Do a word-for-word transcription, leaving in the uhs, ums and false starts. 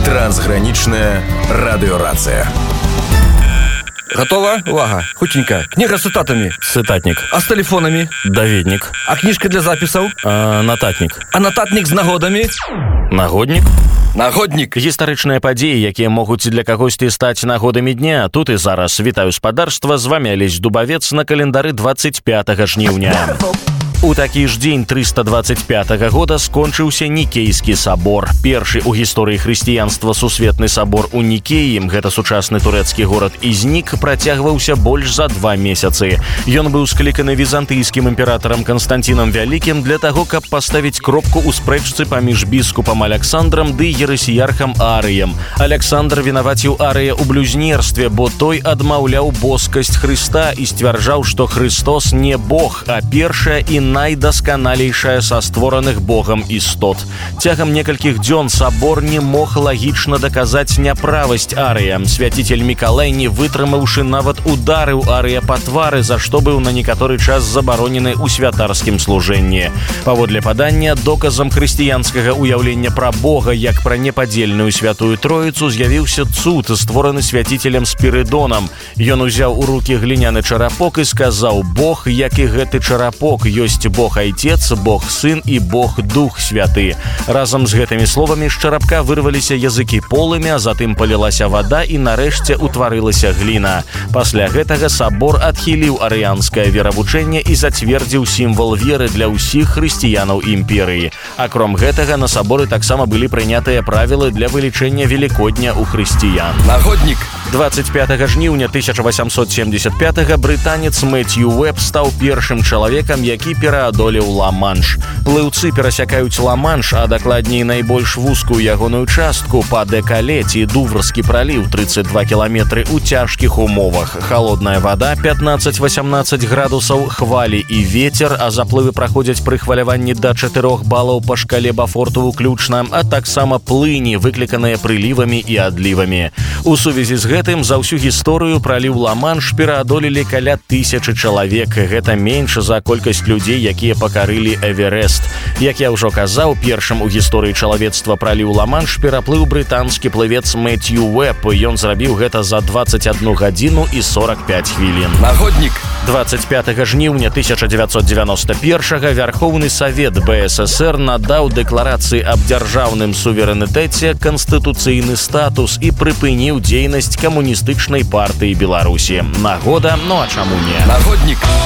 Трансграничная радиорация. Готова? Увага. Хутенько. Книга с цитатами. Цитатник. А с телефонами? Даведник. А книжка для записаў? А, нататник. А нататник з нагодамі? Нагодник. Нагоднік. Гістарычныя падзеі, якія могуць для кагосьці стаць нагодамі дня. Тут і зараз. Вітаю спадарства, з вамі Алесь Дубавец на календары двадцать пятага жніўня. У такі ж дзень трыста двадцать пятага года скончыўся Нікейскі сабор. Першы ў гісторыі хрысціянства сусветны сабор у Нікеі, гэта сучасны турэцкі горад Ізнік, працягваўся больш за два месяцы. Ён быў скліканы візантыйскім імператарам Канстантінам Вялікім для таго, каб паставіць кропку ў спрэчцы паміж біскупам Аляксандрам ды ерасіярхам Арыем. Аляксандр вінаваціў Арыя ў блюзнерстве, бо той адмаўляў боскасць Хрыста і сцвярджаў, што Христос не Бог, а першая і найдасканалейшая са створаных Богам істот. Цягам некалькіх дзён сабор не мог лагічна даказаць няправасць Арыя. Свяцитель Мікалай, не вытрымаўшы, нават ударыў Арыя па твары, за што быў на некаторы час забаронены ў святарскім служэнні. Паводле падання, доказам хрысціянскага ўяўлення пра Бога як пра непадзельную святую Троіцу з'явіўся цуд, створаны свяцителем Спірыдонам. Ён узяў у рукі гліняны чарапок і сказаў: «Бог, як і гэты чарапок, ёсць Бог Айцец, Бог Сын і Бог Дух Святы». Разам з гэтымі словамі з чарапка вырваліся языкі полымя, затым палілася вада і нарэшце утварылася гліна. Пасля гэтага сабор адхіліў арыянскае веравучэнне і зацвердзіў сімвал веры для ўсіх хрысціянаў імперыі. Акром гэтага, на саборы таксама былі прынятыя правілы для вылічэння Велікодня ў хрысціян. Нагоднік. двадцать пятага жніўня тысяча восемьсот семьдесят пятага брытанец Мэцью Уэб стаў першым чалавекам, які пераадолеў Ла-Манш. Плыўцы перасякаюць Ла-Манш, а дакладней найбольш вузкую ягоную частку па Дэкале ці Дуврскі праліў тридцать два кіламетры ў цяжкіх умовах. Халодная вада пятнадцать-восемнадцать градусаў, хвалі і вецер, а заплывы праходзяць пры хваляванні да чатырох балаў па шкале Бафорту ўключна, а таксама плыні, выкліканыя прылівамі і адлівамі. У сувязі з гэтым за ўсю гісторыю праліў Ла-Манш пераадолелі каля тысячы чалавек. Гэта менш за колькасць людзей, якія пакарылі Эверест. Як я ўжо казаў, першым у гісторыі чалавецтва праліў Ла-Манш пераплыў брытанскі плывец Мэцью Уэб. Ён зрабіў гэта за двадцать одну гадзіну і сорок пять хвілін. Нагоднік. двадцать пятага жніўня тысяча дзевяцьсот девяносто первага Вярхоўны Савет Бэ Эс Эс Эр надаў дэкларацыі аб дзяржаўным суверэнітэце канстытуцыйны статус і прыпыніў дзейнасць камуністычнай партыі Беларусі. Нагода, ну а чаму не? Нагоднік.